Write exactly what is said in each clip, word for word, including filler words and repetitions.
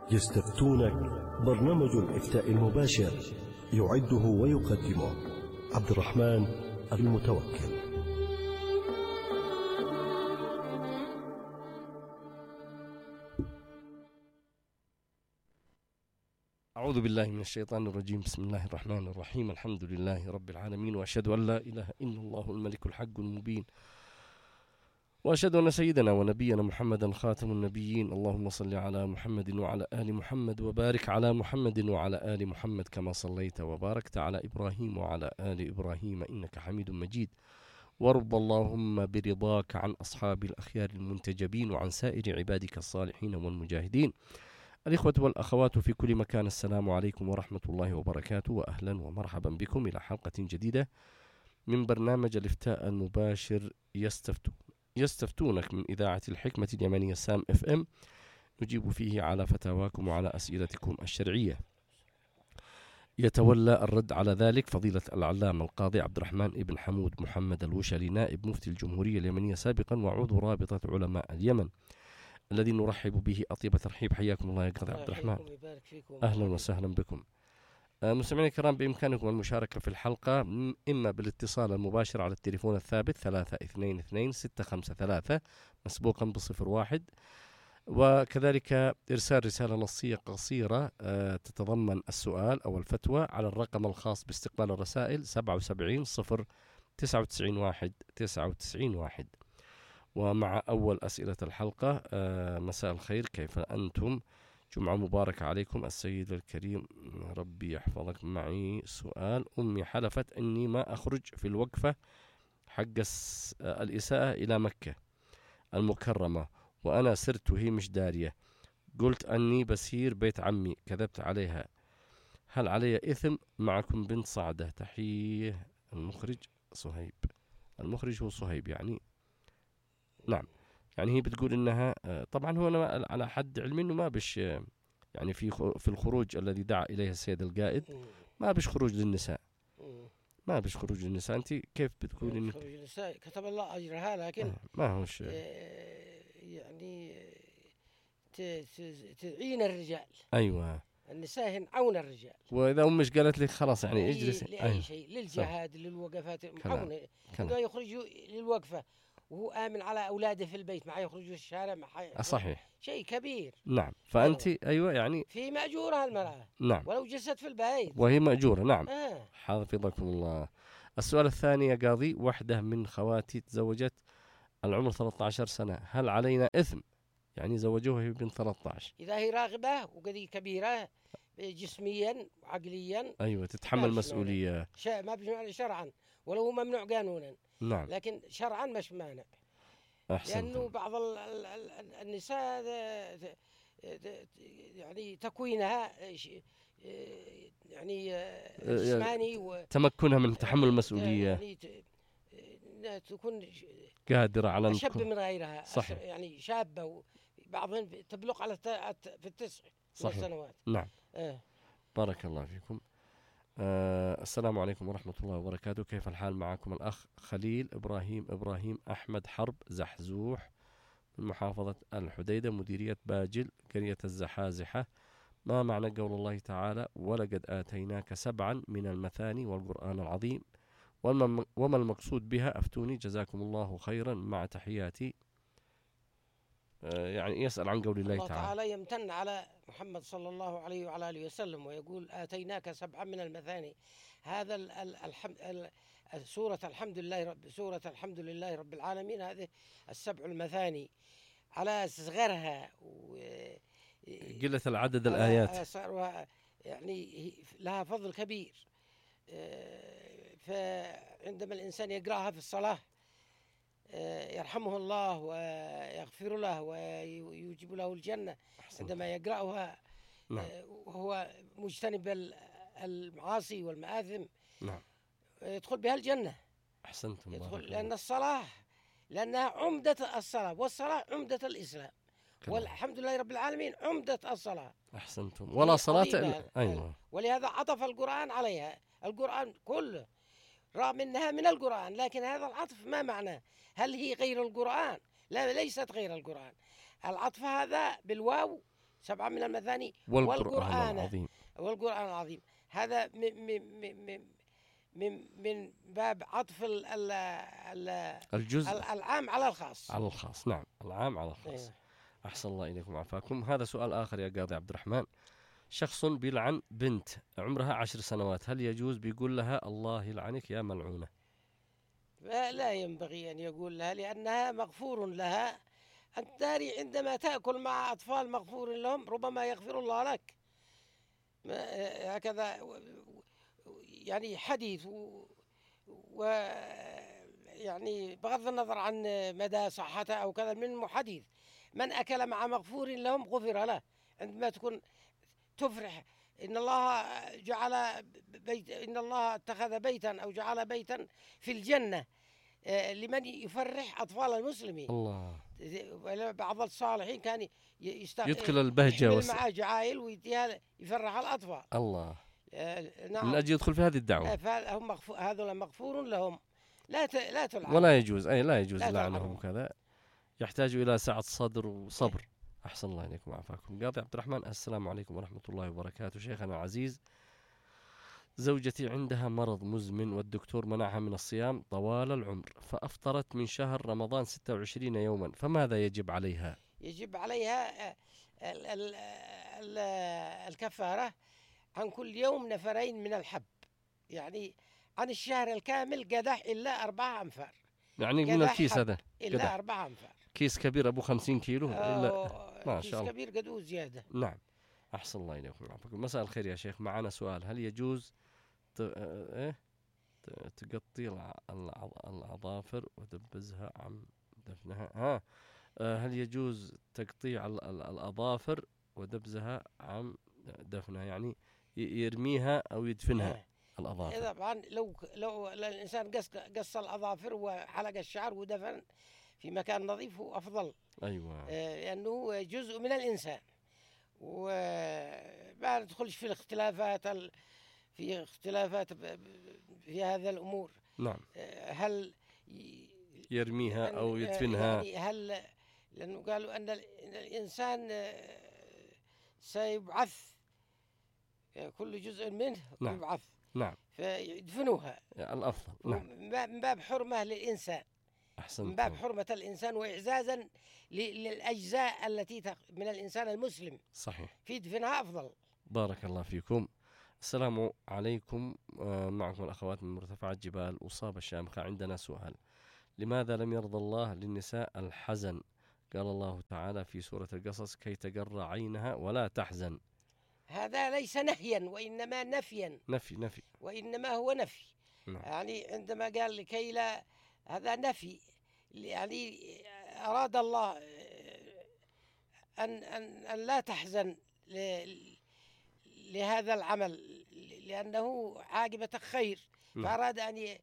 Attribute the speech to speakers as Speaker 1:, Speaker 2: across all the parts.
Speaker 1: يستفتونك، برنامج الإفتاء المباشر يعده ويقدمه عبد الرحمن المتوكل.
Speaker 2: أعوذ بالله من الشيطان الرجيم. بسم الله الرحمن الرحيم. الحمد لله رب العالمين، وأشهد أن لا إله إلا الله الملك الحق المبين، وأشهد أن سيدنا ونبينا محمدا خاتم النبيين. اللهم صل على محمد وعلى آل محمد، وبارك على محمد وعلى آل محمد كما صليت وباركت على إبراهيم وعلى آل إبراهيم إنك حميد مجيد. وارض اللهم برضاك عن أصحاب الأخيار المنتجبين وعن سائر عبادك الصالحين والمجاهدين. الإخوة والأخوات في كل مكان، السلام عليكم ورحمة الله وبركاته، وأهلا ومرحبا بكم إلى حلقة جديدة من برنامج الإفتاء المباشر يستفتون يستفتونك من إذاعة الحكمة اليمنية سام اف ام، نجيب فيه على فتاواكم وعلى أسئلتكم الشرعية. يتولى الرد على ذلك فضيلة العلامة القاضي عبد الرحمن ابن حمود محمد الوشلي، نائب مفتي الجمهورية اليمنية سابقا وعضو رابطة علماء اليمن، الذي نرحب به أطيب ترحيب. حياكم الله يا قاضي عبد الرحمن، أهلا وسهلا بكم. مستمعينا الكرام، بإمكانكم المشاركة في الحلقة إما بالاتصال المباشر على التليفون الثابت ثلاثة اثنين اثنين ستة خمسة ثلاثة مسبوقا بصفر واحد، وكذلك إرسال رسالة نصية قصيرة تتضمن السؤال أو الفتوى على الرقم الخاص باستقبال الرسائل سبعة وسبعين صفر تسعة وتسعين واحد تسعة وتسعين واحد. ومع أول أسئلة الحلقة، مساء الخير، كيف أنتم؟ جمعة مباركة عليكم السيد الكريم، ربي يحفظك. معي سؤال. أمي حلفت أني ما أخرج في الوقفة حق الإساءة إلى مكة المكرمة، وأنا سرت وهي مش دارية. قلت أني بسير بيت عمي، كذبت عليها، هل علي إثم؟ معكم بنت صعدة. تحية المخرج صهيب. المخرج هو صهيب يعني. نعم، يعني هي بتقول انها طبعا هو أنا على حد علمي انه ما بش يعني في في الخروج الذي دعا اليه السيد القائد ما بش خروج للنساء، ما بش خروج للنساء. انت كيف بتقول انك
Speaker 3: خروج للنساء كتب الله اجرها، لكن
Speaker 2: ما هوش
Speaker 3: يعني تعين الرجال.
Speaker 2: ايوه،
Speaker 3: النساء ينعون الرجال،
Speaker 2: واذا امش قالت لك خلاص يعني اجلس
Speaker 3: لاي
Speaker 2: أيوة.
Speaker 3: شيء، للجهاد، للوقفات،
Speaker 2: كلام.
Speaker 3: معونه يخرجوا للوقفه وهو آمن على أولاده في البيت، ما يخرجوا الشارع، ما حي...
Speaker 2: صحيح،
Speaker 3: شيء كبير.
Speaker 2: نعم، فأنت أيوة, أيوة يعني
Speaker 3: في مأجورة المرأة،
Speaker 2: نعم،
Speaker 3: ولو جلست في البيت
Speaker 2: وهي مأجورة. نعم،
Speaker 3: آه.
Speaker 2: حفظكم الله. السؤال الثاني يا قاضي، وحدة من خواتي تزوجت العمر ثلاثة عشر سنة، هل علينا إثم؟ يعني زوجوها هي بنت ثلاثة عشر.
Speaker 3: إذا هي راغبة وقدي كبيرة جسميا وعقليا،
Speaker 2: أيوة، تتحمل مسؤولية،
Speaker 3: شا... ما بيمنع شرعا، ولو ممنوع قانونا.
Speaker 2: نعم،
Speaker 3: لكن شرعا مش مانع.
Speaker 2: أحسنتم.
Speaker 3: لأنه بعض ال... ال... ال... النساء يعني تكوينها يعني جسماني
Speaker 2: وتمكنها من تحمل المسؤولية،
Speaker 3: يعني تكون
Speaker 2: قادرة على
Speaker 3: أشب من غيرها.
Speaker 2: صحيح.
Speaker 3: يعني شابة، بعضهم تبلغ على في التسع سنوات.
Speaker 2: نعم.
Speaker 3: آه.
Speaker 2: بارك الله فيكم. آه السلام عليكم ورحمة الله وبركاته، كيف الحال؟ معكم الأخ خليل إبراهيم إبراهيم أحمد حرب زحزوح من محافظة الحديدة، مديرية باجل، قرية الزحازحة. ما معنى قول الله تعالى ولقد آتيناك سبعا من المثاني والقرآن العظيم، وما المقصود بها؟ أفتوني جزاكم الله خيرا، مع تحياتي. آه يعني يسأل عن قول الله,
Speaker 3: الله
Speaker 2: تعالى.
Speaker 3: تعالى يمتن على محمد صلى الله عليه وعلى آله وسلم ويقول آتيناك سبعا من المثاني. هذا الحمد سورة الحمد لله رب سورة الحمد لله رب العالمين، هذه السبع المثاني على صغرها
Speaker 2: قلة العدد الآيات،
Speaker 3: يعني لها فضل كبير. فعندما الإنسان يقرأها في الصلاة يرحمه الله ويغفر له ويوجب له الجنة. عندما يقرأها وهو مجتنب المعاصي والمآثم،
Speaker 2: نعم،
Speaker 3: يدخل بها الجنة.
Speaker 2: أحسنتم.
Speaker 3: يدخل لأن الصلاة لأنها عمدة الصلاة، والصلاة عمدة الإسلام، والحمد لله رب العالمين عمدة الصلاة.
Speaker 2: أحسنتم. ولا صلاة إلا أيوة.
Speaker 3: ولهذا عطف القرآن عليها. القرآن كله رغم أنها من القرآن، لكن هذا العطف ما معناه؟ هل هي غير القرآن؟ لا، ليست غير القرآن. العطف هذا بالواو سبعة من المثاني
Speaker 2: والقرآن,
Speaker 3: والقرآن
Speaker 2: العظيم.
Speaker 3: والقرآن العظيم. هذا من من من من باب عطف ال ال ال
Speaker 2: الجزء
Speaker 3: العام على الخاص.
Speaker 2: على الخاص، نعم، العام على الخاص. أيوه. أحسن الله إليكم وعافاكم. هذا سؤال آخر يا قاضي عبد الرحمن. شخص بيلعن بنت عمرها عشر سنوات، هل يجوز بيقول لها الله يلعنك يا ملعونة؟
Speaker 3: لا ينبغي أن يقول لها، لأنها مغفور لها. أنت داري عندما تأكل مع أطفال مغفور لهم ربما يغفر الله لك. هكذا يعني حديث، ويعني بغض النظر عن مدى صحته أو كذا، من حديث من أكل مع مغفور لهم غفر له. عندما تكون تفرح إن الله جعل بيت، إن الله اتخذ بيتا أو جعل بيتا في الجنة لمن يفرح أطفال المسلمين.
Speaker 2: الله.
Speaker 3: بعض الصالحين كان يست...
Speaker 2: يدخل البهجة
Speaker 3: وس... معه جعائل ويديها يفرح الأطفال.
Speaker 2: الله.
Speaker 3: آه نعم.
Speaker 2: من أجل يدخل في هذه الدعوة.
Speaker 3: فهم مغفو... هذول مغفور لهم، لا ت... لا تلعن.
Speaker 2: ولا يجوز، أي لا يجوز
Speaker 3: لا
Speaker 2: لعنهم وكذا، يحتاج إلى سعة صدر وصبر. إيه. أحسن الله إليكم وعافاكم. قاضي عبد الرحمن، السلام عليكم ورحمة الله وبركاته. شيخنا العزيز، زوجتي عندها مرض مزمن والدكتور منعها من الصيام طوال العمر، فأفطرت من شهر رمضان ستة وعشرين يوما، فماذا يجب عليها؟
Speaker 3: يجب عليها ال ال ال الكفارة عن كل يوم نفرين من الحب، يعني عن الشهر الكامل قدح إلا أربعة أنفار،
Speaker 2: يعني من الكيس هذا
Speaker 3: إلا قدح. أربعة أنفار،
Speaker 2: كيس كبير أبو خمسين كيلو إلا ما شاء الله،
Speaker 3: كيس كبير قدو زيادة.
Speaker 2: نعم. أحسن الله إليكم. مساء الخير يا شيخ، معنا سؤال. هل يجوز إيه تقطي الأظافر ودبزها عن دفنها؟ ها هل يجوز تقطيع الأظافر ودبزها عن دفنها، يعني يرميها أو يدفنها الأظافر؟
Speaker 3: طبعا لو لو الإنسان قص قص الأظافر وحلق الشعر ودفن في مكان نظيف هو أفضل.
Speaker 2: أيوة،
Speaker 3: لأنه يعني جزء من الإنسان، وما ندخلش في الاختلافات ال في اختلافات في هذا الأمور.
Speaker 2: نعم.
Speaker 3: هل
Speaker 2: يرميها أو يدفنها؟
Speaker 3: يعني هل، لأنه قالوا أن الإنسان سيبعث كل جزء منه. نعم. يبعث.
Speaker 2: نعم.
Speaker 3: فيدفنوها
Speaker 2: الأفضل. نعم.
Speaker 3: من باب حرمة للإنسان.
Speaker 2: أحسنت.
Speaker 3: من باب حرمة الإنسان وإعزازا للأجزاء التي من الإنسان المسلم.
Speaker 2: صحيح.
Speaker 3: في دفنها أفضل.
Speaker 2: بارك الله فيكم. السلام عليكم، معكم الأخوات من مرتفعات جبال أصابة الشامخة. عندنا سؤال: لماذا لم يرضى الله للنساء الحزن؟ قال الله تعالى في سورة القصص: كي تقر عينها ولا تحزن.
Speaker 3: هذا ليس نهيا وإنما نفيا.
Speaker 2: نفي نفي
Speaker 3: وإنما هو نفي.
Speaker 2: نعم.
Speaker 3: يعني عندما قال لكي لا، هذا نفي، يعني أراد الله أن أن أن لا تحزن لهذا العمل لأنه عاقبة خير. م. فأراد أن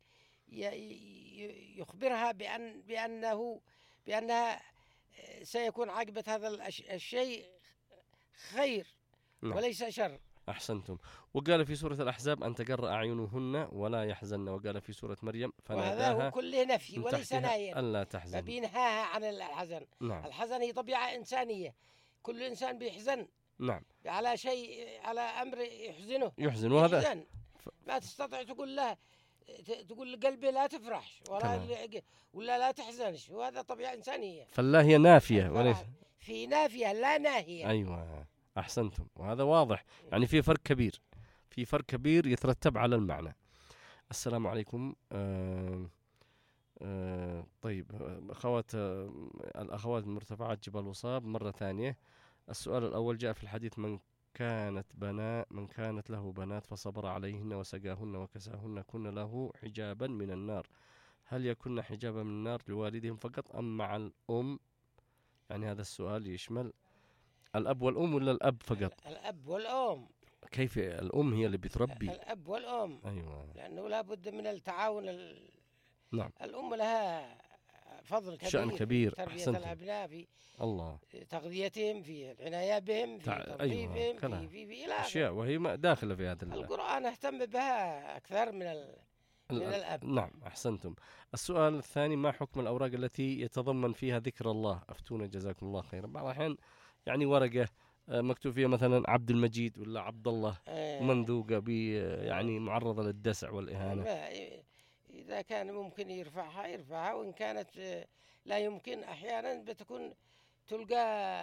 Speaker 3: يخبرها بأن بأنه بأنها سيكون عاقبة هذا الشيء خير. م. وليس شر.
Speaker 2: أحسنتم. وقال في سورة الأحزاب: أن تقر أعينهن ولا يحزن. وقال في سورة مريم: فناداها.
Speaker 3: وهذا هو كله نفي وليس نهي.
Speaker 2: ألا تحزن.
Speaker 3: فبينهاها عن الحزن.
Speaker 2: نعم.
Speaker 3: الحزن هي طبيعة إنسانية، كل إنسان بيحزن.
Speaker 2: نعم.
Speaker 3: على شيء، على أمر يحزنه.
Speaker 2: يحزن. وهذا
Speaker 3: يحزن. ما تستطيع تقول له تقول قلبي لا تفرحش ولا ولا لا تحزنش، وهذا طبيعة إنسانية.
Speaker 2: فالله هي نافية وليس
Speaker 3: في نافية لا ناهية.
Speaker 2: أيوة، أحسنتم. وهذا واضح، يعني في فرق كبير، في فرق كبير يترتب على المعنى. السلام عليكم. آه آه طيب أخوات، آه الأخوات من مرتفعات جبال وصاب مرة ثانية. السؤال الأول: جاء في الحديث: من كانت بنا من كانت له بنات فصبر عليهن وسقاهن وكساهن كن له حجابا من النار. هل يكن حجابا من النار لوالدهم فقط أم مع الأم؟ يعني هذا السؤال يشمل الأب والأم ولا الأب فقط؟
Speaker 3: الأب والأم.
Speaker 2: كيف الأم هي اللي بتربي؟
Speaker 3: الأب والأم.
Speaker 2: أيوة.
Speaker 3: لأنه لا بد من التعاون. ال...
Speaker 2: نعم.
Speaker 3: الأم لها فضل كبير،
Speaker 2: شأن كبير.
Speaker 3: في تربية
Speaker 2: أحسنت.
Speaker 3: الأبناء، في
Speaker 2: الله
Speaker 3: تغذيتهم، في العناية بهم، في
Speaker 2: تع...
Speaker 3: تنظيفهم.
Speaker 2: أيوة.
Speaker 3: في في في إلى
Speaker 2: أشياء وهي داخلة في هذا.
Speaker 3: القرآن اهتم بها أكثر من ال... من الأب.
Speaker 2: نعم. أحسنتم. السؤال الثاني: ما حكم الأوراق التي يتضمن فيها ذكر الله؟ أفتونا جزاكم الله خيرا. بعض الأحيان يعني ورقة آه، مكتوب فيها مثلا عبد المجيد ولا عبد الله،
Speaker 3: آه،
Speaker 2: مندوقة ب يعني معرضة للدسع والإهانة.
Speaker 3: ما إذا كان ممكن يرفعها يرفعها، وإن كانت آه، لا يمكن أحيانا بتكون تلقى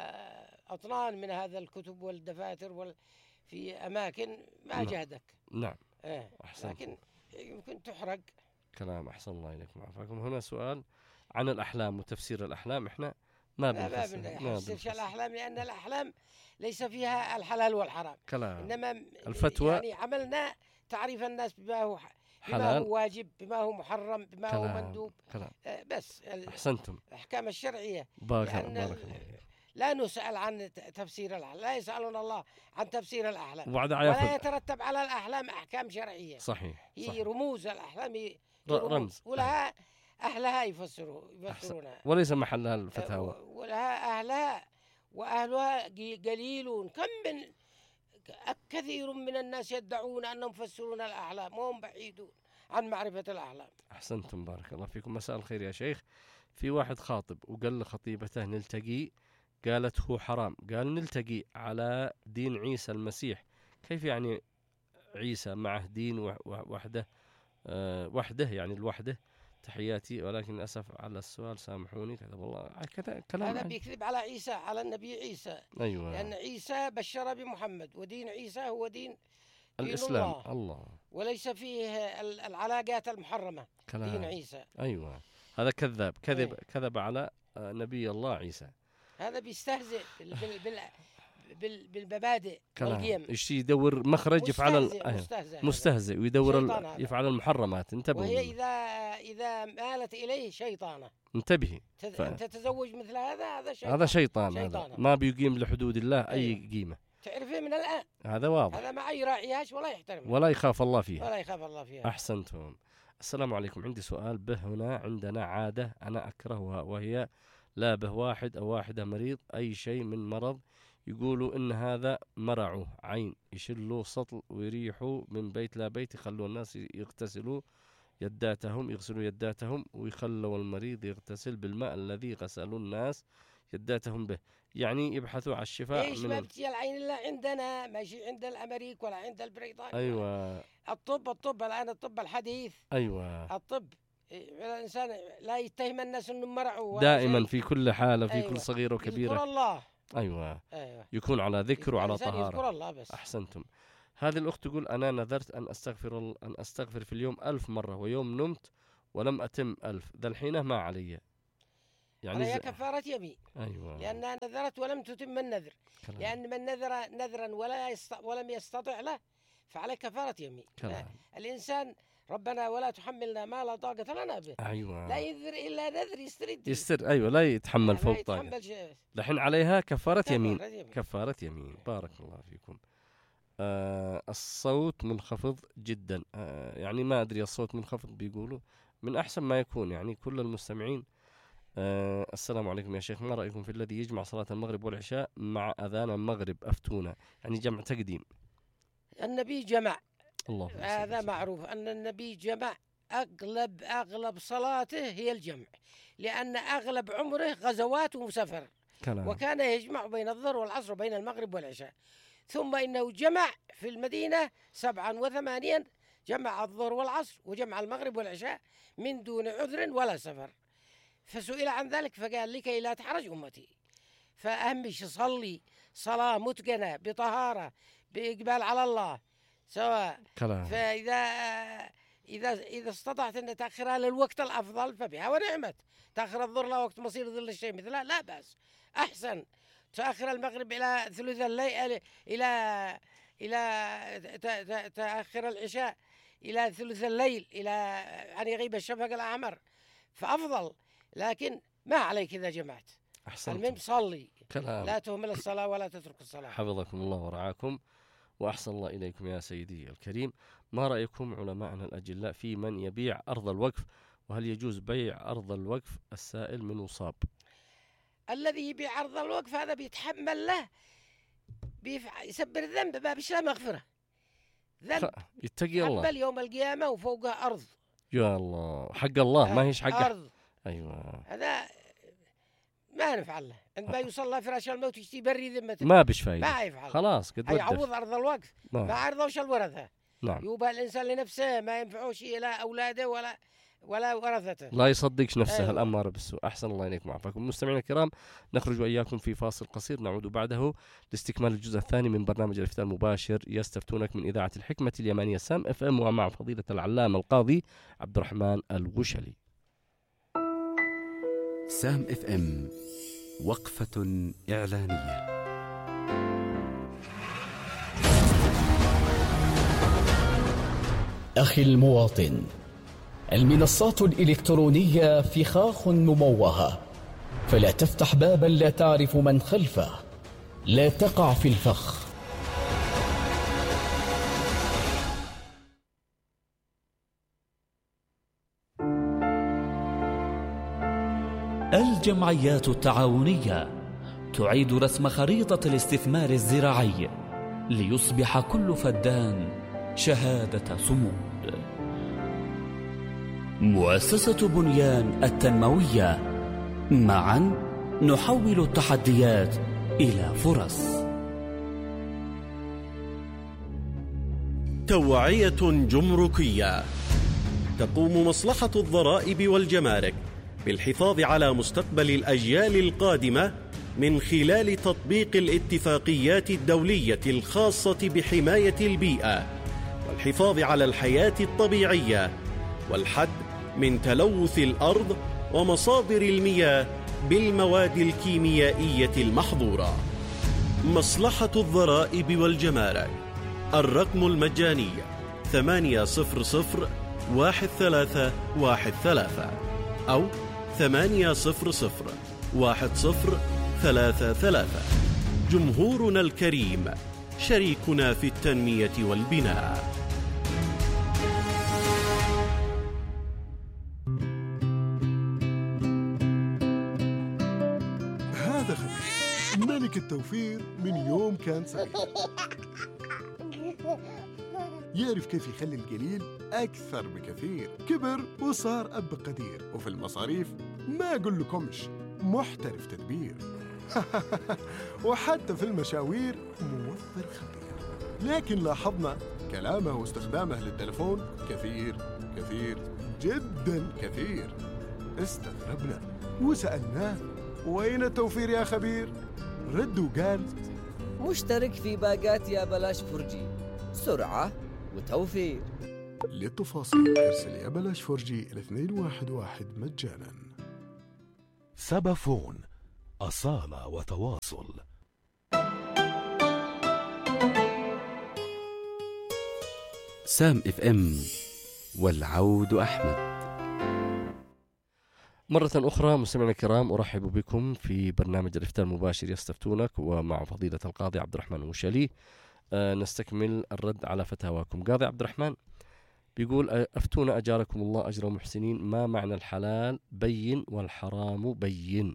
Speaker 3: أطنان من هذا الكتب والدفاتر وال في أماكن ما
Speaker 2: نعم.
Speaker 3: جهدك.
Speaker 2: نعم
Speaker 3: آه.
Speaker 2: أحسنت.
Speaker 3: لكن يمكن تحرق.
Speaker 2: كلام أحسن الله إليكم وعافاكم. هنا سؤال عن الأحلام وتفسير الأحلام. إحنا ما
Speaker 3: لا ما
Speaker 2: بنفسر ما
Speaker 3: بنفسرش
Speaker 2: بنفسر
Speaker 3: الأحلام، لأن الأحلام ليس فيها الحلال والحرام،
Speaker 2: كلام.
Speaker 3: إنما
Speaker 2: الفتوى
Speaker 3: يعني عملنا تعريف الناس بما هو ح- بما
Speaker 2: حلال.
Speaker 3: هو واجب، بما هو محرم، بما هو
Speaker 2: كلام.
Speaker 3: مندوب.
Speaker 2: كلام.
Speaker 3: آه، بس
Speaker 2: أحسنتم.
Speaker 3: الأحكام الشرعية.
Speaker 2: بارك
Speaker 3: لأن
Speaker 2: بارك
Speaker 3: ال-
Speaker 2: الله.
Speaker 3: لا نسأل عن ت- تفسير الأحلام، لا يسألون الله عن تفسير الأحلام،
Speaker 2: وبعد
Speaker 3: ولا
Speaker 2: ياخذ.
Speaker 3: يترتب على الأحلام أحكام شرعية.
Speaker 2: صحيح
Speaker 3: هي
Speaker 2: صحيح.
Speaker 3: رموز الأحلام، هي
Speaker 2: ر-
Speaker 3: رموز،
Speaker 2: رمز.
Speaker 3: ولها أهلها يفسروا
Speaker 2: أحسن.
Speaker 3: يفسرونها،
Speaker 2: وليس محلها الفتاوى.
Speaker 3: آه، ولها أهلها، وأهلها قي- قليلون. كم من ك- كثير من الناس يدعون أنهم يفسرون الأحلام وهم بعيدون عن معرفة الأحلام.
Speaker 2: أحسنتم بارك الله فيكم. مساء الخير يا شيخ. في واحد خاطب وقال لخطيبته نلتقي، قالت هو حرام، قال نلتقي على دين عيسى المسيح. كيف يعني عيسى معه دين وح- وح- وحده أه وحده يعني الوحدة؟ تحياتي، ولكن للأسف على السؤال سامحوني. كتب الله كذا كلام.
Speaker 3: هذا
Speaker 2: عن-
Speaker 3: بيكذب على عيسى، على النبي عيسى،
Speaker 2: أيوة.
Speaker 3: لأن عيسى بشر بمحمد، ودين عيسى هو دين دين
Speaker 2: الإسلام.
Speaker 3: الله،
Speaker 2: الله.
Speaker 3: وليس فيه ال- العلاقات المحرمة. دين
Speaker 2: كلام.
Speaker 3: عيسى
Speaker 2: أيوة. هذا كذاب، كذب
Speaker 3: إيه.
Speaker 2: كذب على آه، نبي الله عيسى.
Speaker 3: هذا بيستهزئ بال بال بال بال بالمبادئ
Speaker 2: كلام.
Speaker 3: والقيم.
Speaker 2: يشتي يدور مخرج يفعل
Speaker 3: مستهزئ
Speaker 2: ال-
Speaker 3: مستهزئ هذا.
Speaker 2: مستهزئ ويدور
Speaker 3: شيطان
Speaker 2: ال...
Speaker 3: هذا.
Speaker 2: يفعل المحرمات. انتبهوا.
Speaker 3: وهي إذا إذا مالت إليه شيطانة.
Speaker 2: انتبهي.
Speaker 3: تد...
Speaker 2: ف-
Speaker 3: أن تتزوج مثل هذا، هذا شيطان.
Speaker 2: هذا شيطان.
Speaker 3: شيطان
Speaker 2: هذا
Speaker 3: هذا.
Speaker 2: ما بيقيم لحدود الله أي
Speaker 3: أيوة.
Speaker 2: قيمة.
Speaker 3: تعرفه من الآن،
Speaker 2: هذا واضح.
Speaker 3: هذا ما يراعيهاش ولا يحترمها
Speaker 2: ولا يخاف الله فيها.
Speaker 3: ولا يخاف الله فيها.
Speaker 2: أحسنتم. السلام عليكم. عندي سؤال. به هنا عندنا عادة أنا أكرهها، وهي لا به واحد أو واحدة مريض أي شيء من مرض، يقولوا إن هذا مرعه عين، يشلوا سطل ويريحوا من بيت لا بيت، يخلوا الناس يغتسلوا يداتهم، يغسلوا يداتهم، ويخلوا المريض يغتسل بالماء الذي غسلوا الناس يداتهم به، يعني يبحثوا على الشفاء
Speaker 3: ليش
Speaker 2: من
Speaker 3: ما
Speaker 2: ال...
Speaker 3: بتجي العين إلا عندنا، ماشي عند الأمريك ولا عند البريطاني.
Speaker 2: أيوة.
Speaker 3: الطب الطب الآن الطب الحديث،
Speaker 2: أيوة.
Speaker 3: الطب إيه، الإنسان لا يتهم الناس إنه مرعوا ولا
Speaker 2: دائما
Speaker 3: شيء.
Speaker 2: في كل حالة، في
Speaker 3: أيوة.
Speaker 2: كل صغيرة
Speaker 3: يذكر
Speaker 2: وكبيرة.
Speaker 3: الله.
Speaker 2: أيوة.
Speaker 3: أيوة.
Speaker 2: يكون على ذكر وعلى
Speaker 3: الإنسان يذكر
Speaker 2: طهارة.
Speaker 3: الله بس.
Speaker 2: أحسنتم. هذه الأخت تقول أنا نذرت أن أستغفر ال- أن أستغفر في اليوم ألف مرة، ويوم نمت ولم أتم ألف، ذا الحين ما علي يعني
Speaker 3: عليها
Speaker 2: ز...
Speaker 3: كفارة يمين،
Speaker 2: أيوة.
Speaker 3: لأنها نذرت ولم تتم النذر.
Speaker 2: كلام.
Speaker 3: لأن من نذر نذرا ولا يست... ولم يستطع له فعليه كفارة يمين.
Speaker 2: كلام.
Speaker 3: الإنسان ربنا ولا تحملنا ما لا طاقة لنا به،
Speaker 2: أيوة.
Speaker 3: لا ينذر إلا نذر يسترد،
Speaker 2: يستر. أيوة. لا يتحمل
Speaker 3: ما
Speaker 2: فوق طاقة.
Speaker 3: يتحمل شيء.
Speaker 2: الحين عليها كفارة يمين.
Speaker 3: كفارة يمين.
Speaker 2: كفارة يمين. بارك الله فيكم. آه الصوت منخفض جدا، آه يعني ما أدري الصوت منخفض، بيقولوا من أحسن ما يكون يعني كل المستمعين. آه السلام عليكم يا شيخ، ما رأيكم في الذي يجمع صلاة المغرب والعشاء مع أذان المغرب؟ أفتونا، يعني جمع تقديم.
Speaker 3: النبي جمع،
Speaker 2: الله
Speaker 3: هذا معروف أن النبي جمع. أغلب أغلب صلاته هي الجمع، لأن أغلب عمره غزوات وسفر،
Speaker 2: كلام.
Speaker 3: وكان يجمع بين الظهر والعصر وبين المغرب والعشاء. ثم إنه جمع في المدينة سبعا وثمانيا، جمع الظهر والعصر وجمع المغرب والعشاء من دون عذر ولا سفر. فسئل عن ذلك فقال لكي لا تحرج أمتي، فأهم شيء صلي صلاة متقنة بطهارة بإقبال على الله سواء.
Speaker 2: كلام.
Speaker 3: فإذا إذا إذا استطعت أن تأخرها للوقت الأفضل فبها ونعمت. تأخر الظهر لوقت مصير ظل الشيء مثله لا بأس، أحسن. تأخر المغرب إلى ثلث الليل، إلى إلى تأخر العشاء إلى ثلث الليل، إلى أن يغيب الشفق الأحمر، فأفضل. لكن ما عليك إذا جمعت، المهم صلي.
Speaker 2: كلام.
Speaker 3: لا تهمل الصلاة ولا تترك الصلاة.
Speaker 2: حفظكم الله ورعاكم وأحسن الله إليكم يا سيدي الكريم. ما رأيكم علماءنا الأجلاء في من يبيع أرض الوقف؟ وهل يجوز بيع أرض الوقف السائل من وصاب؟
Speaker 3: الذي يبيع أرض الوقف هذا بيتحمل له، بيفع... يسبر الذنب، ما بيش له مغفرة. ذنب
Speaker 2: يتقي الله
Speaker 3: حبل يوم القيامة وفوقها أرض.
Speaker 2: يا الله، حق الله ما هيش حق
Speaker 3: أرض.
Speaker 2: أيوة.
Speaker 3: هذا ما نفعل له، عندما يوصل له فراش الموت يشتي بري ذمته
Speaker 2: ما بش فايدة،
Speaker 3: ما يفعل،
Speaker 2: خلاص قد
Speaker 3: يعوض أرض الوقف.
Speaker 2: نعم.
Speaker 3: ما عرضوش الورثة.
Speaker 2: نعم.
Speaker 3: يوبا الإنسان لنفسه ما ينفعوش لا أولاده ولا ولا ورثته،
Speaker 2: لا يصدقش نفسه.
Speaker 3: أيوة.
Speaker 2: الأمارة بالسوء. أحسن الله إليكم وعافاكم. مستمعينا الكرام، نخرج وإياكم في فاصل قصير، نعود بعده لاستكمال الجزء الثاني من برنامج الافتاء المباشر يستفتونك من إذاعة الحكمة اليمانية سام اف ام، ومع فضيلة العلامة القاضي عبد الرحمن الوشلي.
Speaker 4: سام اف ام، وقفة إعلانية.
Speaker 5: أخي المواطن، المنصات الإلكترونية فخاخ مموهة، فلا تفتح بابا لا تعرف من خلفه، لا تقع في الفخ.
Speaker 6: الجمعيات التعاونية تعيد رسم خريطة الاستثمار الزراعي ليصبح كل فدان شهادة صمود. مؤسسة بنيان التنموية، معا نحول التحديات إلى فرص.
Speaker 7: توعية جمركية. تقوم مصلحة الضرائب والجمارك بالحفاظ على مستقبل الأجيال القادمة من خلال تطبيق الاتفاقيات الدولية الخاصة بحماية البيئة والحفاظ على الحياة الطبيعية والحد من تلوث الأرض ومصادر المياه بالمواد الكيميائية المحظورة. مصلحة الضرائب والجمارك، الرقم المجاني ثمانية صفر صفر واحد ثلاثة واحد ثلاثة أو ثمانية صفر صفر واحد صفر ثلاثة ثلاثة. جمهورنا الكريم شريكنا في التنمية والبناء.
Speaker 8: هذا خبير ملك التوفير من يوم كان صغير، يعرف كيف يخلي القليل أكثر بكثير. كبر وصار أب قدير، وفي المصاريف ما أقول لكمش محترف تدبير. وحتى في المشاوير موفر خبير. لكن لاحظنا كلامه واستخدامه للتلفون كثير كثير جدا كثير. استغربنا وسألناه وين التوفير يا خبير؟ رد وقال
Speaker 9: مشترك في باقات يا بلاش فرجي، سرعة وتوفير.
Speaker 8: للتفاصيل ارسل يا بلاش فرجي إلى اثنين واحد واحد مجانا.
Speaker 1: سبافون، أصالة وتواصل.
Speaker 4: سام اف ام، والعود أحمد.
Speaker 2: مرة أخرى مستمعينا الكرام، أرحب بكم في برنامج الافتاء المباشر يستفتونك، ومع فضيلة القاضي عبد الرحمن الوشلي. أه نستكمل الرد على فتاواكم. قاضي عبد الرحمن بيقول: أفتونا أجاركم الله أجر المحسنين، ما معنى الحلال بين والحرام بين؟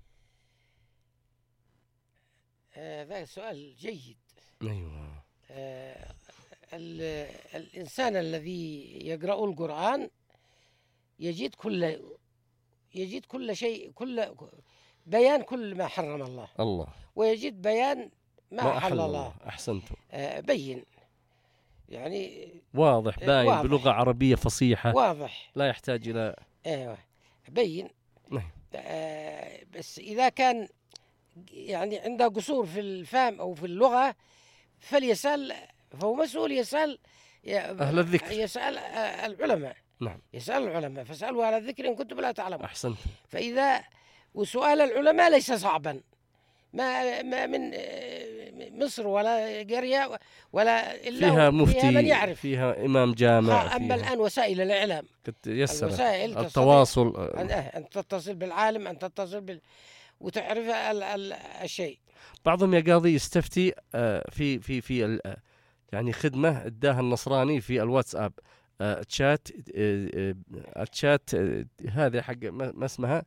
Speaker 3: هذا آه سؤال جيد.
Speaker 2: أيوة.
Speaker 3: آه الإنسان الذي يقرأ القرآن يجد كل يجد كل شيء، كل بيان كل ما حرم الله
Speaker 2: الله
Speaker 3: ويجد بيان ما, ما أحل الله, الله.
Speaker 2: أحسنتم.
Speaker 3: آه بين يعني
Speaker 2: واضح باين،
Speaker 3: واضح.
Speaker 2: بلغة عربية فصيحة،
Speaker 3: واضح،
Speaker 2: لا يحتاج إلى
Speaker 3: ايوه بين. آه بس إذا كان يعني عنده قصور في الفهم أو في اللغة فليسأل، فهو مسؤول يسأل
Speaker 2: أهل الذكر،
Speaker 3: يسأل العلماء.
Speaker 2: نعم،
Speaker 3: يسأل العلماء، فاسألوا أهل الذكر إن كنتم لا تعلمون.
Speaker 2: أحسنت.
Speaker 3: فإذا وسؤال العلماء ليس صعبا، ما ما من مصر ولا قرية ولا إلا
Speaker 2: فيها مفتي،
Speaker 3: فيها من يعرف،
Speaker 2: فيها إمام جامع.
Speaker 3: أما الآن وسائل الإعلام
Speaker 2: الوسائل التواصل،
Speaker 3: أن تتصل بالعالم، أن تتصل بال وتعرف ال ال الشيء.
Speaker 2: بعضهم يا قاضي يستفتي في في في يعني خدمة اداها النصراني في الواتساب، تشات التشات هذه حق ما اسمها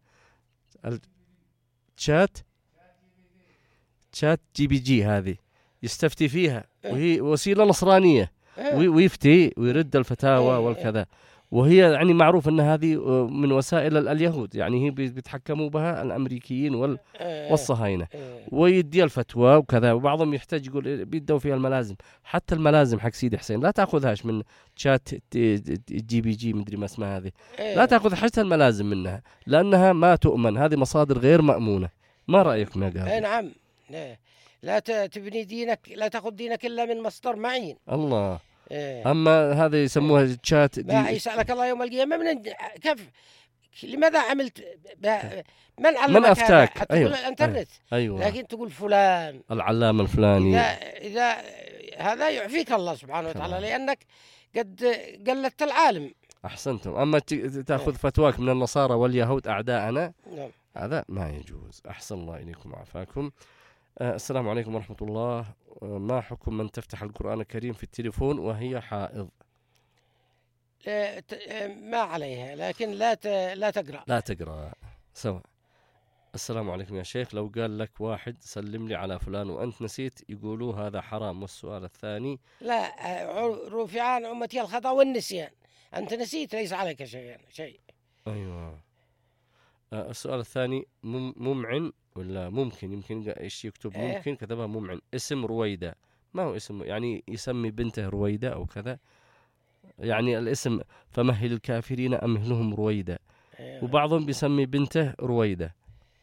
Speaker 2: التشات تشات جي بي جي، هذه يستفتي فيها وهي وسيلة نصرانية، ويفتي ويرد الفتاوى والكذا. وهي يعني معروف أن هذه من وسائل اليهود، يعني هي بيتحكموا بها الأمريكيين وال والصهاينة، ويدي الفتوى وكذا. وبعضهم يحتاج يقول بيدوا فيها الملازم، حتى الملازم حق سيدي حسين لا تأخذهاش من شات جي بي جي مدري ما اسمها هذه، لا تأخذ حتى الملازم منها لأنها ما تؤمن، هذه مصادر غير مأمونة. ما رأيكم يا قاضي؟
Speaker 3: نعم، لا تبني دينك، لا تأخذ دينك إلا من مصدر معين.
Speaker 2: الله. إيه. أما هذا يسموها إيه. تشات
Speaker 3: دي ما يسألك الله يوم القيامة من كيف لماذا عملت من علمك
Speaker 2: من أفتاك؟
Speaker 3: هذا؟ أيوة. الإنترنت.
Speaker 2: أيوة.
Speaker 3: لكن تقول فلان
Speaker 2: العلامة الفلاني،
Speaker 3: إذا, إذا هذا يعفيك الله سبحانه وتعالى لأنك قد قلدت العالم.
Speaker 2: أحسنتم. أما تأخذ إيه. فتواك من النصارى واليهود أعداءنا،
Speaker 3: نعم.
Speaker 2: هذا ما يجوز. أحسن الله إليكم وعافاكم. آه السلام عليكم ورحمة الله. آه ما حكم من تفتح القرآن الكريم في التليفون وهي حائض؟
Speaker 3: ما عليها، لكن لا لا تقرأ
Speaker 2: لا تقرأ سواء. السلام عليكم يا شيخ، لو قال لك واحد سلم لي على فلان وأنت نسيت يقولوا هذا حرام. والسؤال الثاني،
Speaker 3: لا رفع عن أمتي الخطأ والنسيان، أنت نسيت ليس عليك شيء شيء.
Speaker 2: أيوة. آه السؤال الثاني، ممعن ولا ممكن؟ يمكن ايش يكتب ممكن إيه؟ كتبها ممعن. اسم رويدة، ما هو اسم يعني يسمي بنته رويدة أو كذا، يعني الاسم فمهل الكافرين أمهلهم رويدة. إيه. وبعضهم بيسمي بنته رويدة.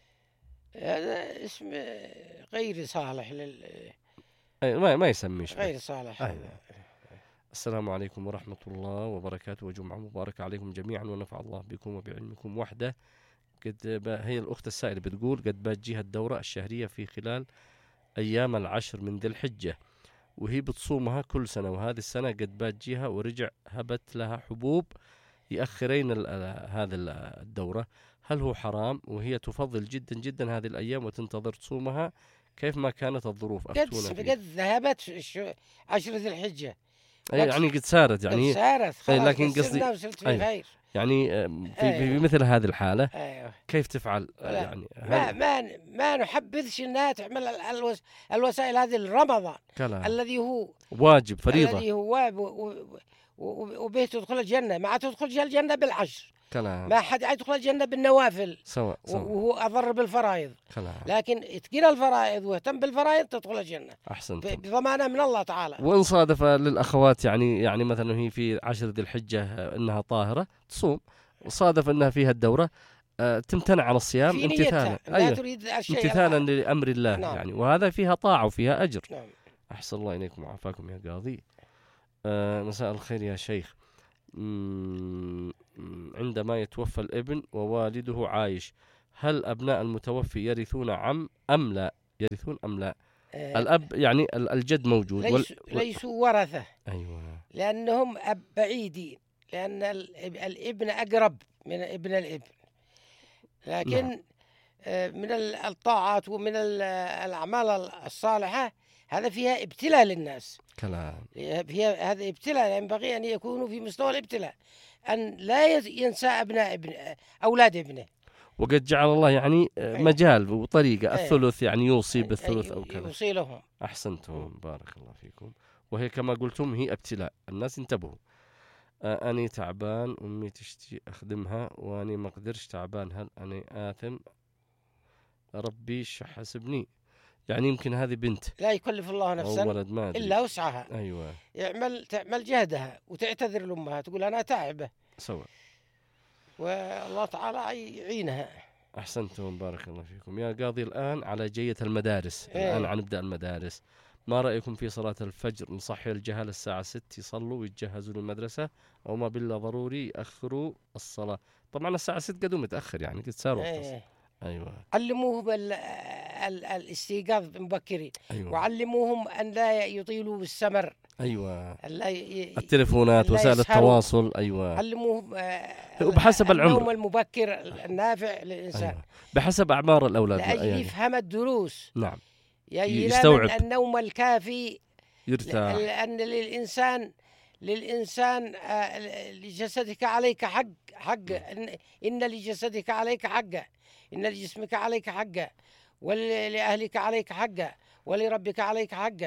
Speaker 3: هذا اسم غير صالح لل
Speaker 2: أي ما ما يسميش
Speaker 3: غير صالح.
Speaker 2: أيوة. السلام عليكم ورحمة الله وبركاته، وجمعة مباركة عليكم جميعا ونفع الله بكم وبعلمكم وحده. قد هي الأخت السائلة بتقول قد بتجيها الدورة الشهرية في خلال أيام العشر من ذي الحجة، وهي بتصومها كل سنة، وهذه السنة قد بتجيها ورجع هبت لها حبوب يأخرين هذا الدورة، هل هو حرام؟ وهي تفضل جدا جدا هذه الأيام وتنتظر تصومها، كيف ما كانت الظروف أفتونا
Speaker 3: قد قد ذهبت عشر ذي الحجة،
Speaker 2: يعني قد سارت يعني
Speaker 3: قد سارت خلاص،
Speaker 2: لكن قصدي
Speaker 3: أيوة.
Speaker 2: يعني في, أيوة. في مثل هذه الحالة
Speaker 3: أيوة.
Speaker 2: كيف تفعل؟ يعني
Speaker 3: ما ما ما نحبذش انها تعمل الوس الوسائل هذه لرمضان الذي هو
Speaker 2: واجب فريضة،
Speaker 3: الذي هو واجب وبه تدخل الجنة، ما تدخل الجنة بالعشر
Speaker 2: كلام.
Speaker 3: ما حد يدخل الجنة بالنوافل
Speaker 2: سواء
Speaker 3: وهو أضر بالفرائض،
Speaker 2: كلام.
Speaker 3: لكن اتقن الفرائض واهتم بالفرائض تدخل الجنة
Speaker 2: أحسنت
Speaker 3: بضمانة من الله تعالى.
Speaker 2: وإن صادف للأخوات يعني يعني مثلا هي في عشر ذي الحجة أنها طاهرة تصوم، وصادف أنها فيها الدورة آه تمتنع عن الصيام امتثالا،
Speaker 3: أيوة.
Speaker 2: امتثالا لأمر الله. نعم. يعني وهذا فيها طاعة وفيها أجر.
Speaker 3: نعم.
Speaker 2: أحسن الله إليكم وعافاكم يا قاضي. آه مساء الخير يا شيخ. عندما يتوفى الابن ووالده عايش، هل أبناء المتوفي يرثون عم أم لا؟ يرثون أم لا؟ آه الأب يعني الجد موجود
Speaker 3: ليس وال... ليسوا ورثة.
Speaker 2: أيوة.
Speaker 3: لأنهم أب بعيدين، لأن الابن أقرب من ابن الابن، لكن نعم. من الطاعات ومن الأعمال الصالحة هذا فيها ابتلاء للناس.
Speaker 2: كلام.
Speaker 3: فيها هذا ابتلاء، ينبغي أن يكونوا في مستوى الابتلاء، أن لا ينسى أبناء ابن أولاد ابنه.
Speaker 2: وقد جعل الله يعني مجال وطريقة الثلث، يعني يوصي بالثلث أو كذا
Speaker 3: يوصي لهم.
Speaker 2: أحسنتم بارك الله فيكم. وهي كما قلتم هي ابتلاء، الناس انتبهوا. آه أني تعبان، أمي تشتي أخدمها وأني ما قدرش تعبان، هل أني آثم؟ ربي حسبني. يعني يمكن هذه بنت
Speaker 3: لا يكلف الله نفسا إلا وسعها.
Speaker 2: أيوة.
Speaker 3: يعمل تعمل جهدها وتعتذر لأمها تقول أنا تعبة
Speaker 2: سوا،
Speaker 3: والله تعالى يعينها.
Speaker 2: أحسنتم بارك الله فيكم يا قاضي. الآن على جية المدارس.
Speaker 3: إيه؟
Speaker 2: الآن نبدأ المدارس، ما رأيكم في صلاة الفجر؟ نصحي الجهال الساعة ست يصلوا ويتجهزوا للمدرسة، أو ما بالله ضروري يأخروا الصلاة؟ طبعا الساعة ست قدوا متأخر يعني قد صار وقت.
Speaker 3: إيه؟
Speaker 2: أيوة.
Speaker 3: علموهم الاستيقاظ مبكرين.
Speaker 2: أيوة.
Speaker 3: وعلموهم أن لا يطيلوا بالسمر.
Speaker 2: أيوة.
Speaker 3: ي...
Speaker 2: التلفونات وسائل التواصل. أيوة.
Speaker 3: علموهم
Speaker 2: وبحسب العمر،
Speaker 3: النوم المبكر النافع للإنسان.
Speaker 2: أيوة. بحسب أعمار الأولاد
Speaker 3: لأجل يعني. يفهم الدروس.
Speaker 2: نعم.
Speaker 3: يستوعب النوم الكافي،
Speaker 2: يرتاح،
Speaker 3: لأن للإنسان للإنسان لجسدك عليك حق حق إن لجسدك عليك حقا، إن لجسمك عليك حقا، ولأهلك عليك حقا، ولربك عليك حقا،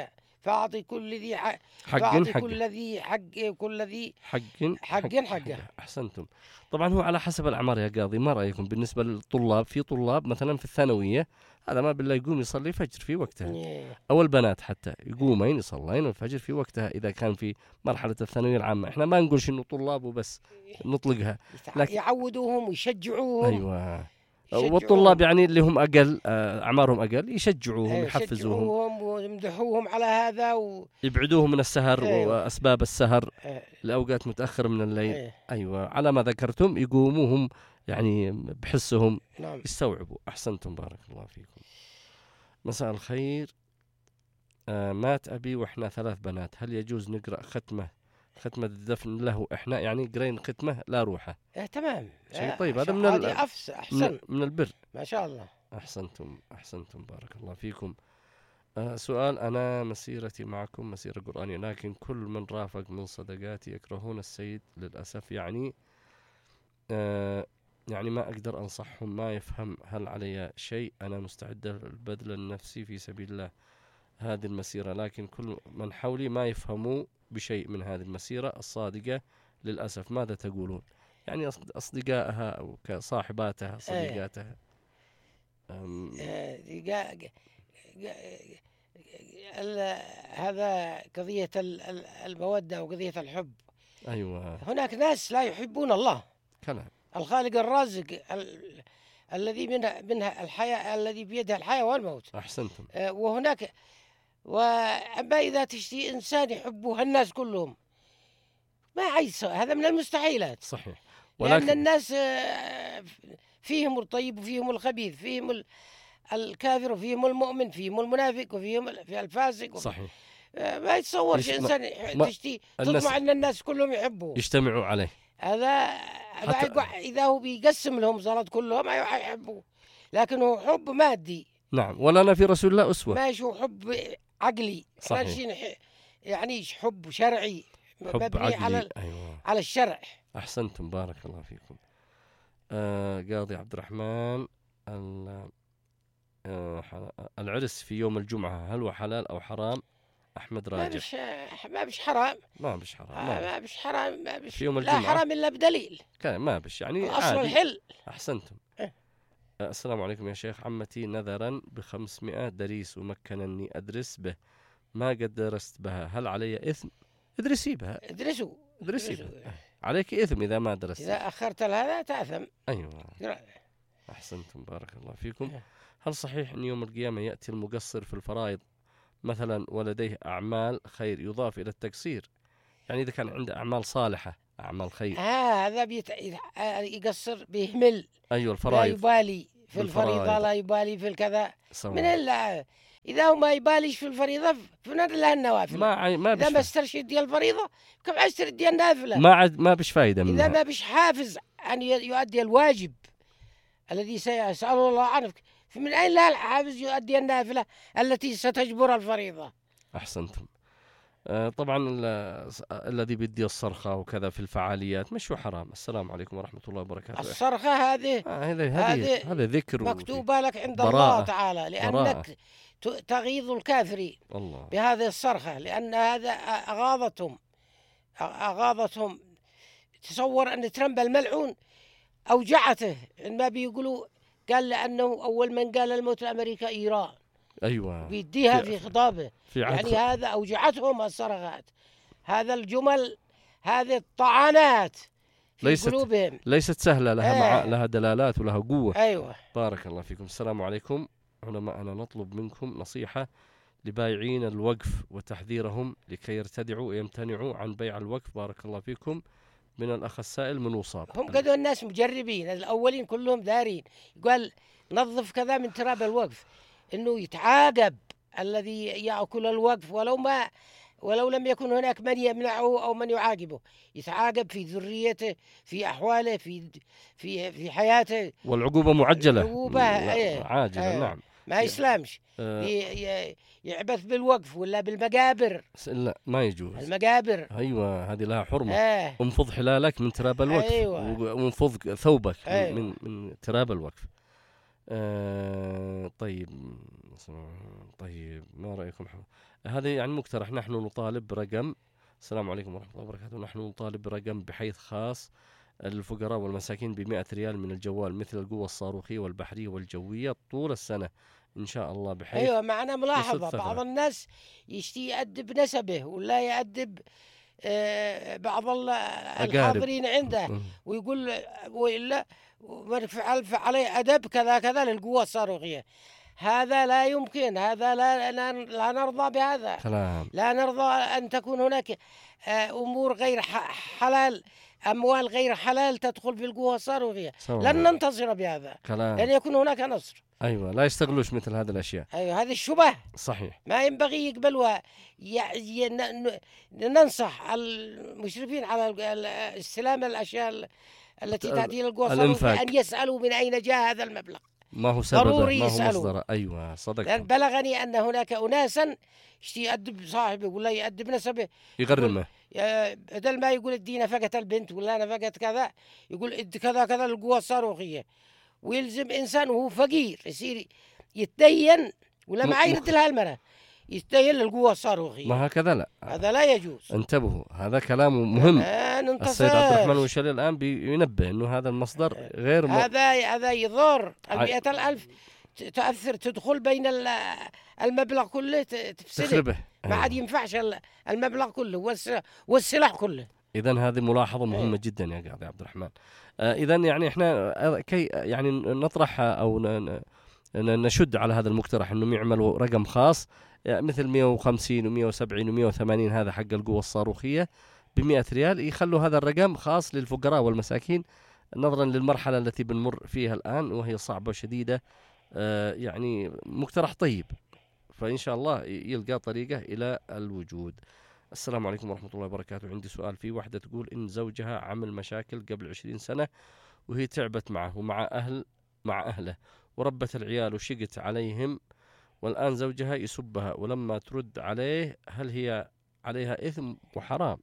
Speaker 3: فأعطي كل ذي حق
Speaker 2: حق
Speaker 3: فأعطي
Speaker 2: حق
Speaker 3: كل ذي حق كل ذي
Speaker 2: حق
Speaker 3: حق حقه.
Speaker 2: أحسنتم. طبعا هو على حسب الأعمار يا قاضي. ما رأيكم بالنسبة للطلاب؟ في طلاب مثلا في الثانوية هذا ما بالله يقوم يصلي فجر في وقتها،
Speaker 3: إيه.
Speaker 2: أو البنات حتى يقومين يصلين الفجر في وقتها إذا كان في مرحلة الثانوية العامة. إحنا ما نقولش إنه طلاب وبس نطلقها،
Speaker 3: لكن يعودوهم ويشجعوهم.
Speaker 2: أيوة.
Speaker 3: يشجعوهم.
Speaker 2: والطلاب يعني اللي هم أقل أعمارهم أقل يشجعوهم
Speaker 3: إيه،
Speaker 2: يحفزوهم
Speaker 3: يشجعوهم ويمدحوهم على هذا و...
Speaker 2: يبعدوهم من السهر.
Speaker 3: أيوة.
Speaker 2: وأسباب السهر
Speaker 3: إيه.
Speaker 2: لأوقات متأخرة من الليل.
Speaker 3: إيه.
Speaker 2: أيوة على ما ذكرتم يقوموهم يعني بحسهم
Speaker 3: نعم.
Speaker 2: يستوعبوا. أحسنتم بارك الله فيكم. مساء الخير. آه مات أبي وإحنا ثلاث بنات، هل يجوز نقرأ ختمة ختمة الدفن له إحنا؟ يعني قرين ختمة لا روحه.
Speaker 3: إيه تمام.
Speaker 2: شيء طيب. هذا من
Speaker 3: هذه أفس أحسن
Speaker 2: من, من البر.
Speaker 3: ما شاء الله.
Speaker 2: أحسنتم أحسنتم بارك الله فيكم. آه سؤال. أنا مسيرتي معكم مسيرة قرآنية، لكن كل من رافق من صدقاتي يكرهون السيد للأسف. يعني آه يعني ما أقدر أنصحهم، ما يفهم هل علي شيء. أنا مستعد للبذل النفسي في سبيل الله هذه المسيرة، لكن كل من حولي ما يفهموا بشيء من هذه المسيرة الصادقة للأسف. ماذا تقولون؟ يعني أصدقائها أو كصاحباتها صديقاتها.
Speaker 3: هذا قضية المودة وقضية الحب.
Speaker 2: أيوة.
Speaker 3: هناك ناس لا يحبون الله
Speaker 2: كلام
Speaker 3: الخالق الرازق ال... الذي منها منها الحياة، الذي بيده الحياة والموت.
Speaker 2: أحسنتم.
Speaker 3: آه وهناك وأما إذا تشتي إنسان يحبوها الناس كلهم ما عايز، هذا من المستحيلات.
Speaker 2: صحيح.
Speaker 3: ولكن لأن الناس فيهم الطيب وفيهم الخبيث، فيهم الكافر وفيهم المؤمن، فيهم المنافق وفيهم الفاسق.
Speaker 2: صحيح.
Speaker 3: ما يتصورش إنسان تشتي تطمع أن الناس كلهم يحبوه
Speaker 2: يجتمعوا عليه.
Speaker 3: هذا حتى... إذا هو بيقسم لهم صلاة كلهم ما يحبوه، لكن هو حب مادي.
Speaker 2: نعم. ولنا في رسول الله أسوة.
Speaker 3: ماشي هو حب عقلي.
Speaker 2: صحيح.
Speaker 3: يعني حب شرعي
Speaker 2: حب عقلي.
Speaker 3: على
Speaker 2: أيوة.
Speaker 3: على الشرع.
Speaker 2: أحسنتم بارك الله فيكم. آه قاضي عبد الرحمن، آه العرس في يوم الجمعة هل هو حلال أو حرام؟ أحمد راجع.
Speaker 3: ما بش ما بش حرام.
Speaker 2: ما بش حرام.
Speaker 3: ما, ما بش حرام. ما بش
Speaker 2: في يوم الجمعة
Speaker 3: لا حرام إلا بدليل.
Speaker 2: كان ما بش يعني
Speaker 3: أصل الحل.
Speaker 2: أحسنتم. أه. آه السلام عليكم يا شيخ. عمتي نذرا بخمسمائة دريس ومكنني أدرس به، ما قد درست بها، هل علي إثم؟ ادرسي بها.
Speaker 3: ادرسوا
Speaker 2: ادرسي بها. عليك إثم إذا ما درست.
Speaker 3: إذا أخرت لهذا تأثم.
Speaker 2: أيوة. أحسنتم بارك الله فيكم. هل صحيح أن يوم القيامة يأتي المقصر في الفرائض مثلا ولديه أعمال خير يضاف إلى التقصير؟ يعني إذا كان عنده أعمال صالحة أعمال خير
Speaker 3: آه هذا بيت... يقصر بيهمل.
Speaker 2: أيوة الفرائض.
Speaker 3: لا يبالي في الفريضة، لا يبالي في الكذا.
Speaker 2: سواء.
Speaker 3: من الله إذا هو ما يباليش في الفريضة فنر لها النوافل.
Speaker 2: ما عي... ما
Speaker 3: إذا ما استرشد دي الفريضة كم عشر دي النافلة.
Speaker 2: ما عد... ما بش فايدة منها.
Speaker 3: إذا ما بش حافظ أن يؤدي الواجب الذي سيسأل الله عنه، فمن أين لا الحافظ يؤدي النافلة التي ستجبر الفريضة؟
Speaker 2: أحسنتم. آه طبعا الذي بدي الصرخة وكذا في الفعاليات مش هو حرام. السلام عليكم ورحمة الله وبركاته.
Speaker 3: الصرخة هذه
Speaker 2: آه هذه هذا ذكر
Speaker 3: مكتوبة لك عند الله تعالى، لأنك تغيظ الكافرين
Speaker 2: الله
Speaker 3: بهذه الصرخة، لأن هذا أغاظتهم أغاظتهم تصور أن ترامب الملعون أوجعته. ما بيقولوا قال لأنه أول من قال الموت لأمريكا إيران.
Speaker 2: أيوة
Speaker 3: بيديها في, في خطابه
Speaker 2: في
Speaker 3: يعني هذا أوجعتهم الصرخات، هذا الجمل، هذه الطعنات في
Speaker 2: ليست
Speaker 3: قلوبهم
Speaker 2: ليست سهلة، لها
Speaker 3: آه.
Speaker 2: مع... لها دلالات ولها قوة.
Speaker 3: أيوة.
Speaker 2: بارك الله فيكم. السلام عليكم علماءنا، نطلب منكم نصيحة لبايعين الوقف وتحذيرهم لكي يرتدعوا ويمتنعوا عن بيع الوقف. بارك الله فيكم. من الأخ السائل من وصاب.
Speaker 3: هم قدوا الناس مجربين، الأولين كلهم دارين. يقال نظف كذا من تراب الوقف، إنه يتعاقب الذي يأكل الوقف ولو ما ولو لم يكن هناك من يمنعه أو من يعاقبه، يتعاقب في ذريته، في أحواله، في في في حياته.
Speaker 2: والعقوبة معجلة.
Speaker 3: عقوبة
Speaker 2: عاجلة. أيه. نعم.
Speaker 3: ما يسلمش
Speaker 2: أه
Speaker 3: يعبث بالوقف ولا بالمقابر.
Speaker 2: لا ما يجوز.
Speaker 3: المقابر
Speaker 2: أيوة هذه لها حرمة.
Speaker 3: أه.
Speaker 2: انفض حلالك من تراب الوقف.
Speaker 3: أيوة.
Speaker 2: وانفض ثوبك
Speaker 3: أيوة.
Speaker 2: من من تراب الوقف. آه طيب طيب ما رأيكم؟ هذا يعني مقترح. نحن نطالب برقم. السلام عليكم ورحمة الله وبركاته. نحن نطالب برقم بحيث خاص الفقراء والمساكين بمئة ريال من الجوال، مثل القوة الصاروخية والبحرية والجوية طول السنة إن شاء الله. بحيث
Speaker 3: أيوة، معنا ملاحظة بعض الناس يشتي يأدب نسبه ولا يأدب آه بعض الحاضرين عنده ويقول وإلا من فعل فعليه أدب كذا كذا للقوة الصاروخية. هذا لا يمكن، هذا لا لا, لا نرضى بهذا.
Speaker 2: كلام.
Speaker 3: لا نرضى أن تكون هناك أمور غير حلال، أموال غير حلال تدخل في القوة الصاروخية. لن ننتصر بهذا. كلام. لن يكون هناك نصر.
Speaker 2: أيوة، لا يستغلوش مثل هذه الأشياء.
Speaker 3: أيوة، هذه الشبه
Speaker 2: صحيح
Speaker 3: ما ينبغي يقبلوها. ي... ننصح المشرفين على استلام الأشياء التي تأتي للقوى الصاروخية أن يسألوا من أين جاء هذا المبلغ،
Speaker 2: ما هو سببه،
Speaker 3: ضروري
Speaker 2: ما هو
Speaker 3: يسألوا.
Speaker 2: مصدره. أيوة صدقت.
Speaker 3: لأن بلغني أن هناك أناسا يشتي يأدب صاحبه ولا يأدب نسبه،
Speaker 2: يغرمه،
Speaker 3: بدل ما يقول ادينا فقط البنت ولا أنا فقط كذا، يقول ادي كذا كذا للقوى الصاروخية. ويلزم إنسان وهو فقير يصير يتدين ولا ما يرد لها المرأة، يتدين للقوة الصاروخية.
Speaker 2: ما هكذا لا،
Speaker 3: هذا لا يجوز.
Speaker 2: انتبهوا، هذا كلام مهم. السيد عبد الرحمن الوشالي الآن بينبه إنه هذا المصدر غير م...
Speaker 3: هذا هذا يضر. المئة الألف تأثر تدخل بين المبلغ كله تفسده، ما عاد ينفعش المبلغ كله والسلاح كله.
Speaker 2: إذن هذه ملاحظة مهمة جدا يا قاضي عبد الرحمن. آه إذن يعني إحنا كي يعني نطرح أو نشد على هذا المقترح إنه يعملوا رقم خاص، يعني مثل مئة وخمسين ومئة وسبعين ومئة وثمانين، هذا حق القوة الصاروخية بمئة ريال، يخلوا هذا الرقم خاص للفقراء والمساكين، نظرا للمرحلة التي بنمر فيها الآن وهي صعبة وشديدة. آه يعني مقترح طيب، فإن شاء الله يلقى طريقة إلى الوجود. السلام عليكم ورحمة الله وبركاته. عندي سؤال. في واحدة تقول إن زوجها عمل مشاكل قبل عشرين سنة وهي تعبت معه ومع أهل مع أهله وربت العيال وشقت عليهم، والآن زوجها يسبها ولما ترد عليه هل هي عليها إثم وحرام؟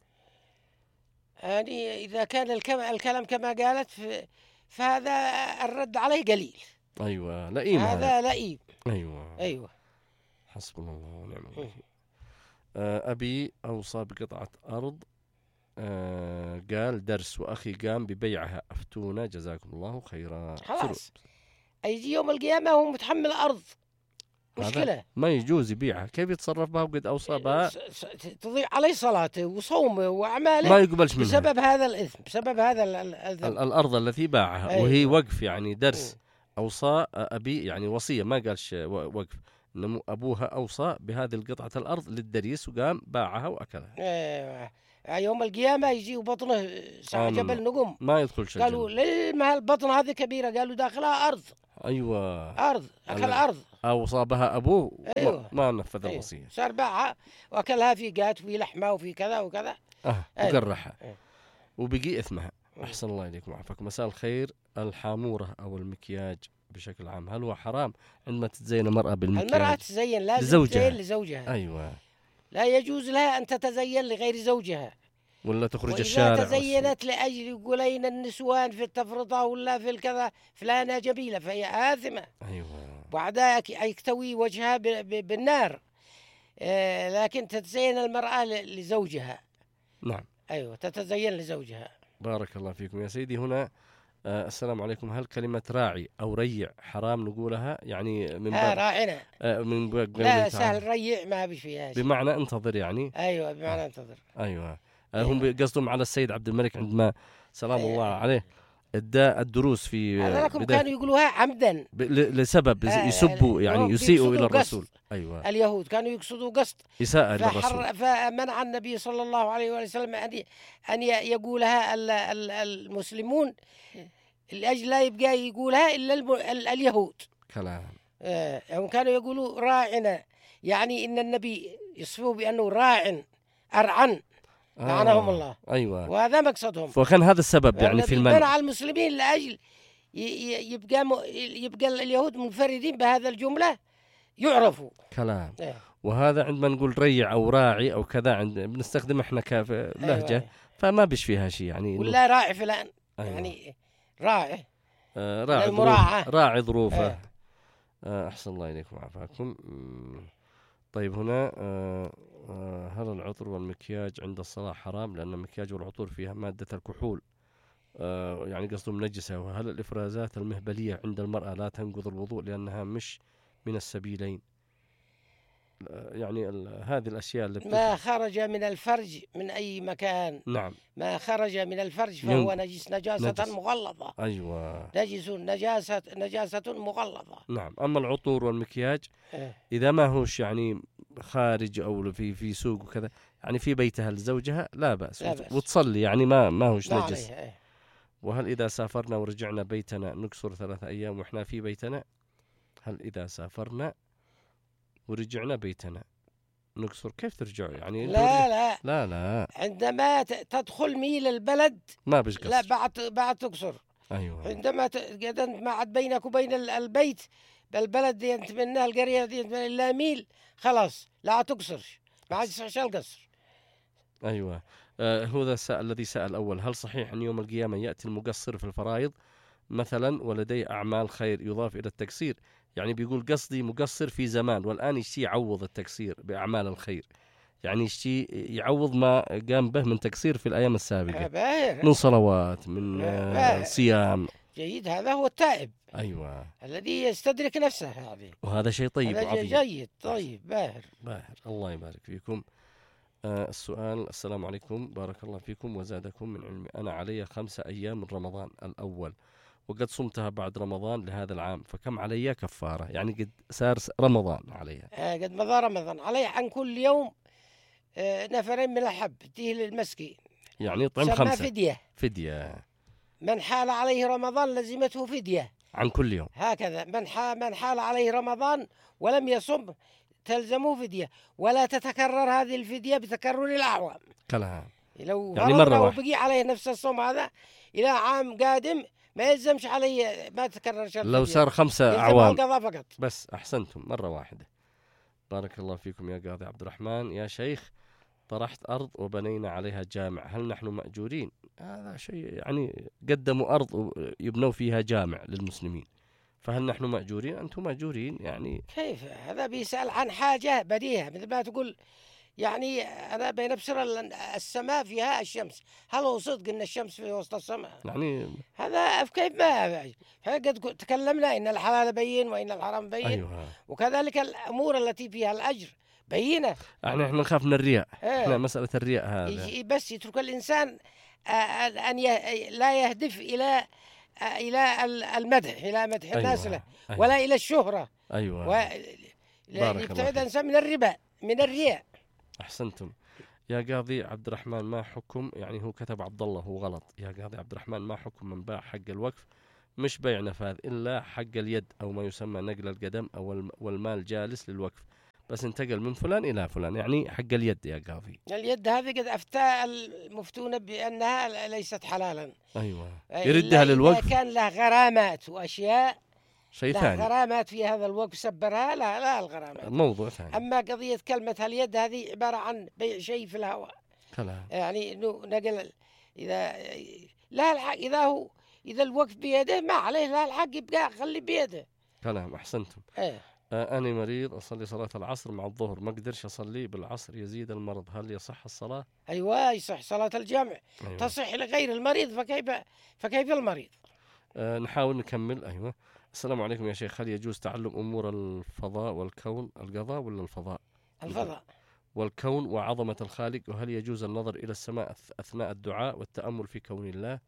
Speaker 3: يعني إذا كان الكلام كما قالت فهذا الرد عليه قليل.
Speaker 2: أيوة لئيم،
Speaker 3: هذا لئيم.
Speaker 2: أيوة
Speaker 3: أيوة
Speaker 2: حسبنا الله ونعم الوكيل. أبي أوصى بقطعة أرض، أه قال درس وأخي قام ببيعها، أفتونا جزاكم الله خيرا.
Speaker 3: خلاص أيجي يوم القيامة هو متحمل أرض، مشكلة
Speaker 2: ما يجوز يبيعها، كيف يتصرف بها وقد أوصى بها؟
Speaker 3: تضيع عليه صلاته وصومه وأعماله،
Speaker 2: ما يقبلش منها
Speaker 3: بسبب هذا الإثم، بسبب هذا الذنب.
Speaker 2: الأرض التي باعها. أيوة. وهي وقف يعني درس. أيوة. أوصى أبي يعني وصية، ما قالش وقف، إنه أبوها أوصى بهذه القطعة الأرض للدريس وقام باعها وأكلها.
Speaker 3: أيوة. يوم القيامة يجي بطنه ساعة جبل نقم،
Speaker 2: ما يدخل شيء.
Speaker 3: قالوا لما البطن هذه كبيرة، قالوا داخلها أرض.
Speaker 2: أيوة
Speaker 3: أرض، أكل أرض
Speaker 2: أوصى بها أبوه.
Speaker 3: أيوة.
Speaker 2: ما نفذ
Speaker 3: أيوة.
Speaker 2: الوصية،
Speaker 3: صار باعها وأكلها في قات وفي لحمة وفي كذا وكذا.
Speaker 2: أه وقرحها. أيوة. وبقي إثمها. أحسن الله إليكم وعافاكم. مساء الخير. الحامورة أو المكياج بشكل عام هل هو حرام عندما تتزين المرأة بالمكياج؟
Speaker 3: المرأة تتزين لازم
Speaker 2: لزوجها.
Speaker 3: تتزين لزوجها.
Speaker 2: أيوة،
Speaker 3: لا يجوز لها أن تتزين لغير زوجها
Speaker 2: ولا تخرج الشارع.
Speaker 3: وإذا تزينت لأجل يقولين النسوان في التفرطة ولا في الكذا فلانة جميلة فهي آثمة.
Speaker 2: أيوة.
Speaker 3: بعدها يكتوي وجهها بالنار. آه لكن تتزين المرأة لزوجها.
Speaker 2: نعم.
Speaker 3: أيوة تتزين لزوجها.
Speaker 2: بارك الله فيكم يا سيدي. هنا آه السلام عليكم. هل كلمة راعي أو ريع حرام نقولها يعني من
Speaker 3: آه راعنا
Speaker 2: آه من باب
Speaker 3: لا سهل ريع ما بيش فيها شيء.
Speaker 2: بمعنى انتظر يعني.
Speaker 3: أيوة بمعنى آه. انتظر.
Speaker 2: أيوة. آه هم قصدهم على السيد عبد الملك عندما سلام أيوة. الله عليه ادى الدروس في
Speaker 3: هذاكم كانوا يقولوها عمدا
Speaker 2: لسبب آه يسبوا يعني يسيئوا إلى الرسول.
Speaker 3: أيوة. اليهود كانوا يقصدوا قصد
Speaker 2: إساءة للرسول،
Speaker 3: فمنع النبي صلى الله عليه وسلم أن يقولها المسلمون لأجل لا يبقى يقولها إلا اليهود.
Speaker 2: كلام.
Speaker 3: آه هم كانوا يقولوا راعنا، يعني إن النبي يصفوه بأنه راع أرعن لعنهم آه. الله.
Speaker 2: أيوة.
Speaker 3: وهذا مقصدهم،
Speaker 2: وكان هذا السبب يعني في المنع.
Speaker 3: منع المسلمين لأجل يبقى م... يبقى اليهود منفردين بهذا الجملة يعرفوا.
Speaker 2: كلام. إيه. وهذا عندما نقول ريع أو راعي أو كذا عند بنستخدم إحنا كلهجة. أيوة. فما بيش فيها شيء يعني
Speaker 3: ولا راعي فلان.
Speaker 2: أيوة.
Speaker 3: يعني راعي
Speaker 2: آه راعي
Speaker 3: المراعاة.
Speaker 2: ظروف راعي ظروفه.
Speaker 3: آه.
Speaker 2: آه أحسن الله إليكم وعافاكم. طيب هنا آه آه هل العطر والمكياج عند الصلاة حرام؟ لأن المكياج والعطور فيها مادة الكحول، آه يعني قصده منجسة. وهل الإفرازات المهبلية عند المرأة لا تنقض الوضوء لأنها مش من السبيلين؟ يعني هذه الأشياء اللي
Speaker 3: ما خرج من الفرج من أي مكان.
Speaker 2: نعم.
Speaker 3: ما خرج من الفرج فهو نجس نجاسة نجس. مغلظة.
Speaker 2: أيوة.
Speaker 3: نجس نجاسة نجاسة مغلظة.
Speaker 2: نعم. أما العطور والمكياج
Speaker 3: اه.
Speaker 2: إذا ما هوش يعني خارج أو في في سوق وكذا، يعني في بيتها لزوجها لا بأس,
Speaker 3: لا بأس.
Speaker 2: وتصلي يعني ما ما هوش
Speaker 3: ما
Speaker 2: نجس.
Speaker 3: اه.
Speaker 2: وهل إذا سافرنا ورجعنا بيتنا نكسر ثلاثة أيام وإحنا في بيتنا؟ هل إذا سافرنا ورجعنا بيتنا نكسر؟ كيف ترجعوا يعني؟
Speaker 3: لا لا
Speaker 2: لا لا
Speaker 3: عندما تدخل ميل البلد
Speaker 2: ما بش قصر.
Speaker 3: لا بعد بعد تكسر.
Speaker 2: أيوة.
Speaker 3: عندما ما عاد بينك وبين البيت بالبلد دي انت منها القرية دي لا ميل خلاص لا تكسر، ما عاد يصحش القصر.
Speaker 2: أيوة. آه هو ذا السائل الذي سأل أول، هل صحيح أن يوم القيامة يأتي المقصر في الفرائض مثلا ولديه أعمال خير يضاف إلى التقصير؟ يعني بيقول قصدي مقصر في زمان والآن يشتي يعوض التقصير بأعمال الخير، يعني يشتي يعوض ما قام به من تقصير في الأيام السابقة من صلوات من آه صيام.
Speaker 3: جيد، هذا هو التائب.
Speaker 2: أيوة.
Speaker 3: الذي يستدرك نفسه هذه،
Speaker 2: وهذا شيء طيب
Speaker 3: وعظيم. جيد طيب باهر
Speaker 2: باهر. الله يبارك فيكم. آه السؤال: السلام عليكم، بارك الله فيكم وزادكم من علم. أنا علي خمسة أيام من رمضان الأول وقد صمتها بعد رمضان لهذا العام، فكم علي كفارة؟ يعني قد صار رمضان علي.
Speaker 3: آه قد مضى رمضان علي عن كل يوم آه نفرين من الحب تيه للمسكين،
Speaker 2: يعني طعم خمسة.
Speaker 3: فدية.
Speaker 2: فدية.
Speaker 3: من حال عليه رمضان لزمته فدية
Speaker 2: عن كل يوم.
Speaker 3: هكذا من حال من حال عليه رمضان ولم يصم تلزمه فدية، ولا تتكرر هذه الفدية بتكرر الأعوام.
Speaker 2: كلام.
Speaker 3: لو
Speaker 2: يعني مرة واحدة
Speaker 3: بقي عليه نفس الصوم هذا إلى عام قادم ما يلزمش عليه، ما تكررش
Speaker 2: لو صار خمسة أعوام
Speaker 3: فقط.
Speaker 2: بس. أحسنتم، مرة واحدة. بارك الله فيكم يا قاضي عبد الرحمن. يا شيخ، طرحت أرض وبنينا عليها جامع، هل نحن مأجورين؟ هذا شيء يعني قدموا أرض يبنوا فيها جامع للمسلمين، فهل نحن مأجورين؟ أنتم مأجورين يعني.
Speaker 3: كيف هذا؟ بيسأل عن حاجة بديهة، مثل ما تقول يعني أنا بنبصر السماء فيها الشمس، هل هو صدق أن الشمس في وسط السماء؟
Speaker 2: يعني
Speaker 3: هذا كيف ما قد تكلمنا إن الحلال بين وإن الحرام بين.
Speaker 2: أيوة.
Speaker 3: وكذلك الأمور التي فيها الأجر بينة.
Speaker 2: يعني احنا نخاف من الرياء.
Speaker 3: اه.
Speaker 2: احنا مسألة الرياء هذا
Speaker 3: بس يترك الإنسان أن لا يهدف إلى إلى المدح، إلى مدح الناس له. أيوة. ولا إلى الشهرة.
Speaker 2: أيوة.
Speaker 3: و... يبتعد الإنسان من الربا من الرياء.
Speaker 2: أحسنتم يا قاضي عبد الرحمن. ما حكم، يعني هو كتب عبد الله هو غلط، يا قاضي عبد الرحمن ما حكم من باع حق الوقف مش بيع نفاذ إلا حق اليد أو ما يسمى نقل القدم أو والمال جالس للوقف، بس انتقل من فلان إلى فلان، يعني حق اليد يا قاضي.
Speaker 3: اليد هذه قد أفتى المفتون بأنها ليست حلالا.
Speaker 2: أيوة. يردها للوقف.
Speaker 3: كان له غرامات وأشياء
Speaker 2: شيء ثاني،
Speaker 3: غرامات في هذا الوقف سبرها، لا لا الغرامات
Speaker 2: موضوع ثاني.
Speaker 3: أما قضية كلمة اليد هذه عبارة عن بيع شيء في الهواء.
Speaker 2: كلام.
Speaker 3: يعني نقل إذا لا الحق، إذا هو إذا الوقف بيده ما عليه لا الحق يبقى خلي بيده.
Speaker 2: كلام. أحسنتم.
Speaker 3: ايه.
Speaker 2: آه أنا مريض أصلي صلاة العصر مع الظهر، ما أقدرش أصلي بالعصر يزيد المرض، هل يصح الصلاة؟
Speaker 3: أيوة يصح صلاة الجمع.
Speaker 2: أيوة.
Speaker 3: تصح لغير المريض فكيف فكيف المريض.
Speaker 2: آه نحاول نكمل. أيوة. السلام عليكم يا شيخ، هل يجوز تعلم أمور الفضاء والكون، القضاء ولا الفضاء؟
Speaker 3: الفضاء
Speaker 2: والكون وعظمة الخالق، وهل يجوز النظر إلى السماء أثناء الدعاء والتأمل في كون الله؟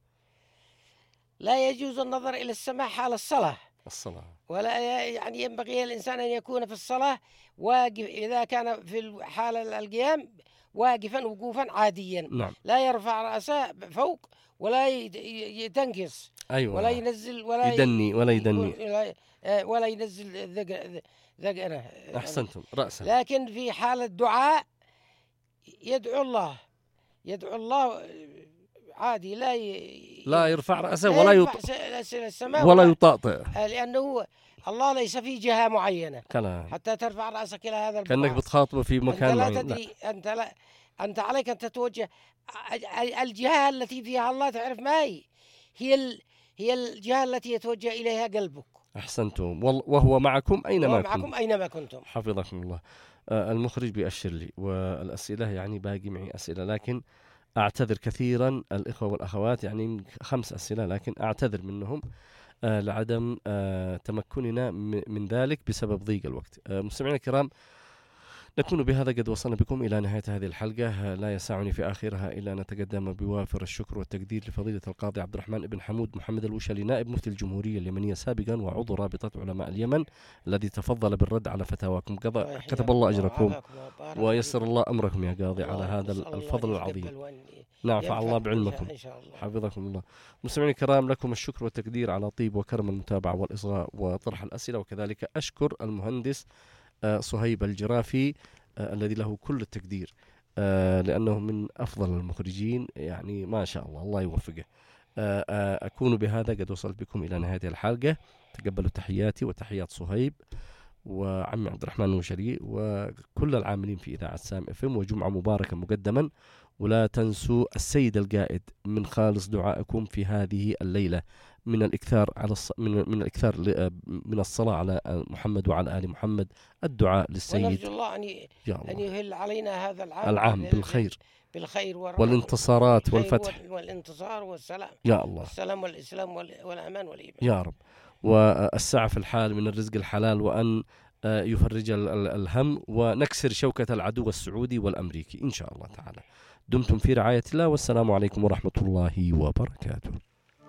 Speaker 3: لا يجوز النظر إلى السماء حال الصلاة.
Speaker 2: الصلاة.
Speaker 3: ولا يعني ينبغي الإنسان أن يكون في الصلاة واقف، إذا كان في حال القيام واقفا وقوفا عاديا.
Speaker 2: نعم.
Speaker 3: لا يرفع رأسه فوق ولا يتنكس.
Speaker 2: أيوة.
Speaker 3: ولا ينزل ولا
Speaker 2: يدني ولا يدني
Speaker 3: ولا ينزل ذقنه.
Speaker 2: أحسنتم. رأسا.
Speaker 3: لكن في حال الدعاء يدعو الله يدعو الله عادي، لا ي...
Speaker 2: لا يرفع رأسه ولا يط...
Speaker 3: السماء
Speaker 2: ولا يطاطئ،
Speaker 3: لأنه الله ليس في جهة معينة.
Speaker 2: كلام.
Speaker 3: حتى ترفع رأسك إلى هذا
Speaker 2: البعض كأنك بتخاطبه في مكان
Speaker 3: معين.
Speaker 2: أنت
Speaker 3: لا تدري لا. أنت لا أنت عليك أن تتوجه الجهة التي فيها الله، تعرف ما هي هي ال... هي الجهة التي يتوجه إليها قلبك.
Speaker 2: أحسنتم. وهو معكم أينما
Speaker 3: وهو معكم أينما كنتم.
Speaker 2: حفظكم الله. آه المخرج بيأشر لي، والأسئلة يعني باقي معي أسئلة، لكن أعتذر كثيرا الإخوة والأخوات، يعني خمس أسئلة لكن أعتذر منهم آه لعدم آه تمكننا من ذلك بسبب ضيق الوقت. آه مستمعينا الكرام، نكون بهذا قد وصلنا بكم إلى نهاية هذه الحلقة. لا يسعني في آخرها إلا أن نتقدم بوافر الشكر والتقدير لفضيلة القاضي عبد الرحمن بن حمود محمد الوشلي، نائب مفتي الجمهورية اليمنية سابقا وعضو رابطة علماء اليمن، الذي تفضل بالرد على فتاواكم. كتب الله أجركم ويسر الله أمركم يا قاضي على هذا الفضل العظيم. نعفع الله بعلمكم، حفظكم الله. مستمعين الكرام، لكم الشكر والتقدير على طيب وكرم المتابعة والإصغاء وطرح الأسئلة، وكذلك أشكر المهندس صهيب الجرافي آه الذي له كل التقدير، آه لأنه من أفضل المخرجين، يعني ما شاء الله، الله يوفقه. آه آه أكون بهذا قد وصلت بكم إلى نهاية الحلقة. تقبلوا تحياتي وتحيات صهيب وعمي عبد الرحمن الوشلي وكل العاملين في إذاعة سام اف ام، وجمعة مباركة مقدما. ولا تنسوا السيد القائد من خالص دعائكم في هذه الليلة من الإكثار على الص... من من الإكثار ل... من الصلاة على محمد وعلى آل محمد، الدعاء للسيد،
Speaker 3: ونرجو الله أن ي... أن يهل علينا هذا العام
Speaker 2: العام بالخير
Speaker 3: بالخير
Speaker 2: والانتصارات والفتح
Speaker 3: والانتصار والسلام
Speaker 2: يا الله،
Speaker 3: السلام والإسلام والأمان والإيمان
Speaker 2: يا رب، والسعة في الحال من الرزق الحلال، وأن يفرج الهم ونكسر شوكة العدو السعودي والأمريكي إن شاء الله تعالى. دمتم في رعاية الله، والسلام عليكم ورحمة الله وبركاته.